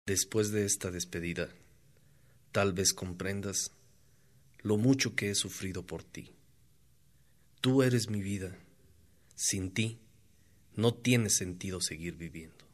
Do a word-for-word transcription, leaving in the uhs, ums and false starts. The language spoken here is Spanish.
Después de esta despedida, tal vez comprendas lo mucho que he sufrido por ti. Tú eres mi vida. Sin ti no tiene sentido seguir viviendo.